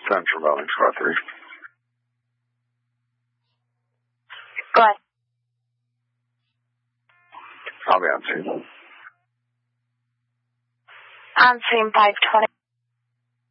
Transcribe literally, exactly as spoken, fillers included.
Central Valley four three. Go ahead. I'll be on scene. On scene five twenty.